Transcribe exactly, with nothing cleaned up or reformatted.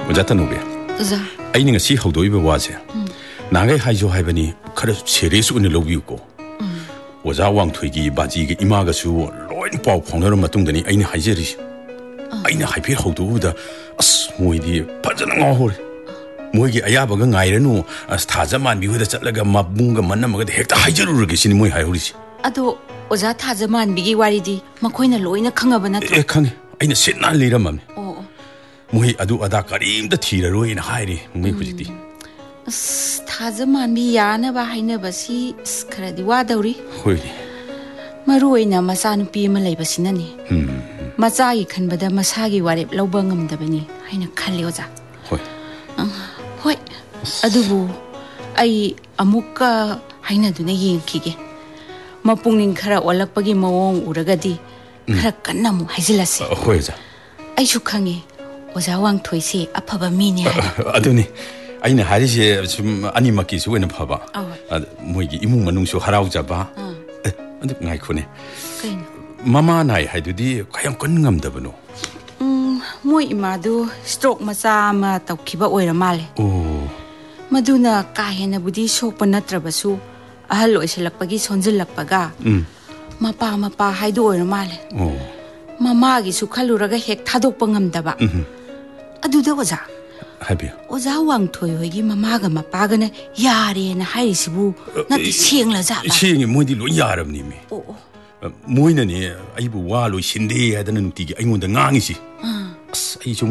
오자 타노베. 오자. 아이는 ngasi haudoiba wase. 나게 하이조 하이바니 khara serious 오늘 로비우고. 오자 왕토이기 바지기 이마가수 로인 파우 펑너로 마뚱더니 아이는 하이제리. 아이는 하이피 hau도우다 아스 모이디 파자나 ngahore. 모이기 아야바가 nga이레노 아스 타자만 미후다 찰라가 마붕가 만나마가 헥다 하이제루르게 시니 모이 하이오리시. 아도 오자 타자만 미기 와리디 마코이나 로이나 캉아바 나트로. 에 캉. 아이는 셋난 리라맘. 어. 모이 아두 아다 까림다 티라로이나 하이리 모이 후지디. 타자만 미 야나바 하이나바시 스크라디 와다우리. 호이. 마루이나 마사누피 मा लेबसिननी मचागी खनबदा मसागी वारेब लौबा ngamdabani haina khalli oja hoi hoi adubu ai amuka haina duna yengkhige mapungning khara olakpagi mawong uragadi khara kanna mu haijilasi hoi ja ai su khangi oja wang thoise afaba mini aduni aina harisi 좀 아니마키 수에는 봐봐 아 뭐이기 이문 만ung수 하라우자바 근데 nga이코네 kain mama nai haidudi kayam kon ngamdabano um moi imadu stroke macha ma tawkiba oira male oh maduna ka hena budi sokpa natrabasu ahal oiselakpagi sonjilakpaga um mapa mapa haidu oira male oh mama gi su khaluraga hek thadokpa ngamdaba aduda oja habi oja wang thoi hoigi mama ga mapa ga na yare na hairisibu nati sengla ja sengi moidi lo yaramni mi oh oh moinani aibu wa lo sinde hadana nutigi aingonda ngangisi ah ai